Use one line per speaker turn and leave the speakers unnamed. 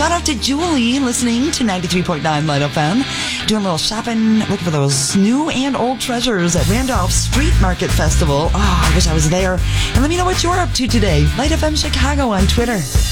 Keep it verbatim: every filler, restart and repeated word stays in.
Shout out to Julie listening to ninety-three point nine Light F M. Doing a little shopping, looking for those new and old treasures at Randolph Street Market Festival. Oh, I wish I was there. And let me know what you're up to today. Light F M Chicago on Twitter.